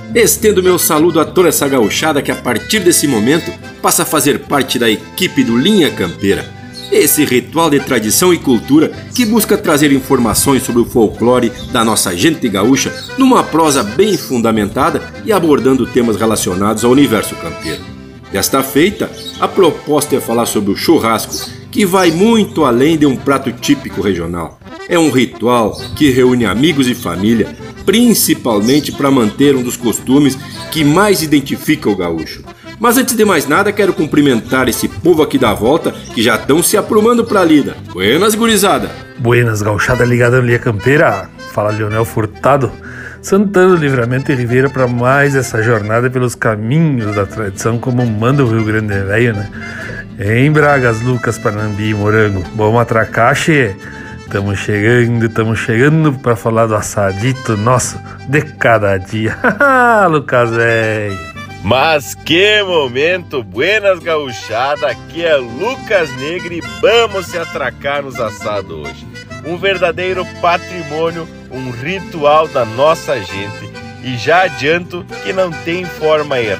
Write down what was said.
Estendo meu saludo a toda essa gauchada que a partir desse momento passa a fazer parte da equipe do Linha Campeira. Esse ritual de tradição e cultura que busca trazer informações sobre o folclore da nossa gente gaúcha numa prosa bem fundamentada e abordando temas relacionados ao universo campeiro. Desta feita, a proposta é falar sobre o churrasco, que vai muito além de um prato típico regional. É um ritual que reúne amigos e família, principalmente para manter um dos costumes que mais identifica o gaúcho. Mas antes de mais nada, quero cumprimentar esse povo aqui da volta que já estão se aprumando para a lida. Buenas, gurizada! Buenas, gauchada ligada no Linha Campeira. Fala Leonel Furtado, Santana do Livramento e Ribeira, para mais essa jornada pelos caminhos da tradição, como manda o Rio Grande Velho, né? Em Bragas, Lucas, Panambi e Morango. Vamos atracar, che! Estamos chegando para falar do assadito nosso de cada dia. Lucas, velho! Mas que momento! Buenas, gauchada! Aqui é Lucas Negre e vamos se atracar nos assados hoje. Um verdadeiro patrimônio, um ritual da nossa gente. E já adianto que não tem forma errada